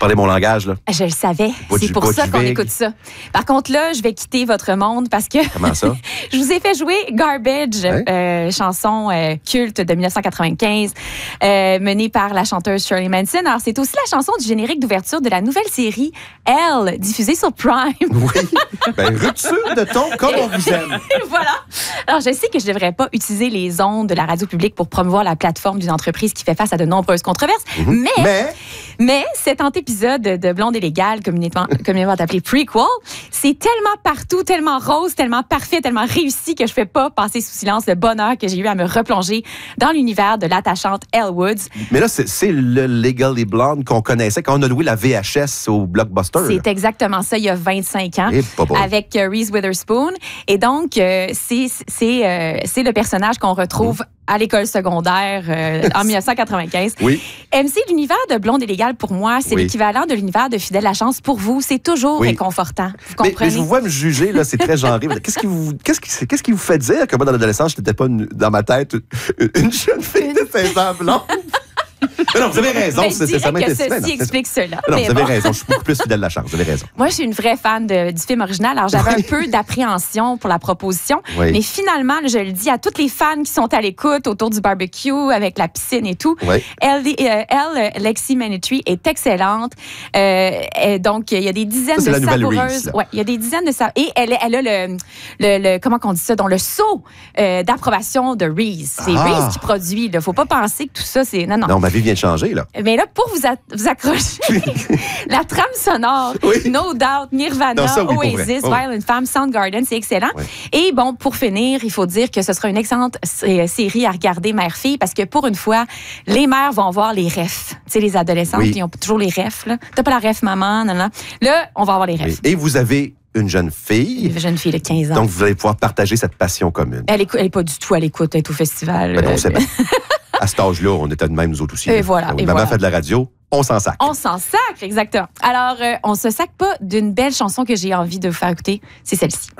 parlais mon langage, là. Je le savais. C'est pour ça qu'on écoute ça. Par contre, là, je vais quitter votre monde parce que... Comment ça? Je vous ai fait jouer Garbage, chanson culte de 1995, menée par la chanteuse Shirley Manson. Alors, c'est aussi la chanson du générique d'ouverture de la nouvelle série Elle, diffusée sur Prime. Oui. Rupture de ton comme on vous aime. Voilà. Alors, je sais que je ne devrais pas utiliser les ondes de la radio publique pour promouvoir la plateforme d'une entreprise qui fait face à de nombreuses controverses, mais cet antépisode de Blonde et Légale, communément appelé Prequel, c'est tellement partout, tellement rose, tellement parfait, tellement réussi que je ne fais pas passer sous silence le bonheur que j'ai eu à me replonger dans l'univers de l'attachante Elle Woods. Mais là, c'est le Legally Blonde qu'on connaissait quand on a loué la VHS au Blockbuster. C'est exactement ça, il y a 25 ans, avec Reese Witherspoon. Et donc, c'est le personnage qu'on retrouve à l'école secondaire en 1995. Oui. MC, l'univers de Blonde et Légale, pour moi, c'est l'équivalent de l'univers de Fidèle la chance. Pour vous, c'est toujours réconfortant. Vous comprenez? Mais je vous vois me juger, là, c'est très genré. Qu'est-ce qui vous fait dire que moi, dans l'adolescence, je n'étais pas dans ma tête une jeune fille de 16 ans blonde? Non, vous avez raison. Je dirais que ceci explique cela. Non, vous avez raison. Je suis beaucoup plus fidèle de la chance. Vous avez raison. Moi, je suis une vraie fan du film original. Alors, j'avais un peu d'appréhension pour la proposition. Oui. Mais finalement, je le dis à toutes les fans qui sont à l'écoute autour du barbecue, avec la piscine et tout. Oui. Lexi Manetry est excellente. Donc, il y a des dizaines de savoureuses. Ouais, il y a des dizaines de savoureuses. Et elle a le comment on dit ça, donc le sceau d'approbation de Reese. C'est Reese qui produit. Il ne faut pas penser que tout ça, c'est... Non, ma vie vient de changer, là. Mais là, pour vous accrocher, la trame sonore, No Doubt, Nirvana, Oasis, Violent Femmes, Soundgarden, c'est excellent. Oui. Et bon, pour finir, il faut dire que ce sera une excellente série à regarder mère-fille, parce que pour une fois, les mères vont voir les refs. Tu sais, les adolescentes, ils ont toujours les refs, là. T'as pas la ref, maman, non. Là, on va avoir les refs. Et vous avez une jeune fille. Une jeune fille de 15 ans. Donc, vous allez pouvoir partager cette passion commune. Elle est pas du tout à l'écoute, elle est au festival. Ben non, c'est bien. À cet âge-là, on était de même, nous autres aussi. Et voilà. Maman fait de la radio, on s'en sacre. On s'en sacre, exactement. Alors, on se sacre pas d'une belle chanson que j'ai envie de vous faire écouter. C'est celle-ci.